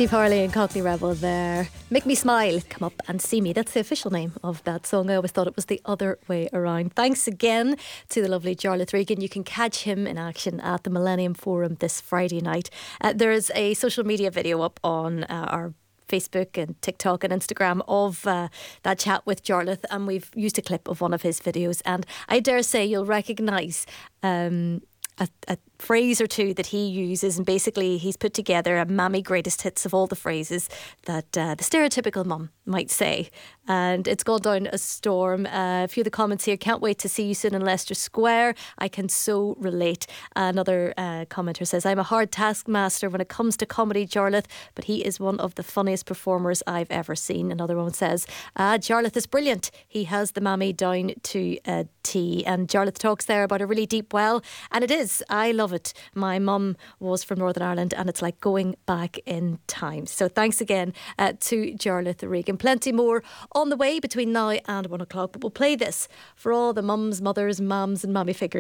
Steve Harley and Cockney Rebel there. Make Me Smile, Come Up and See Me. That's the official name of that song. I always thought it was the other way around. Thanks again to the lovely Jarlath Regan. You can catch him in action at the Millennium Forum this Friday night. There's a social media video up on our Facebook and TikTok and Instagram of that chat with Jarlath, and we've used a clip of one of his videos, and I dare say you'll recognise a phrase or two that he uses, and basically he's put together a mammy greatest hits of all the phrases that the stereotypical mum might say, and it's gone down a storm. A few of the comments here: can't wait to see you soon in Leicester Square, I can so relate. Another commenter says, I'm a hard taskmaster when it comes to comedy, Jarlath, but he is one of the funniest performers I've ever seen. Another one says, Jarlath is brilliant, he has the mammy down to a T. And Jarlath talks there about a really deep well, and it is, I love it. My mum was from Northern Ireland, and it's like going back in time. So thanks again to Jarlath Regan. Plenty more on the way between now and 1 o'clock, but we'll play this for all the mums, mothers, mums and mammy figures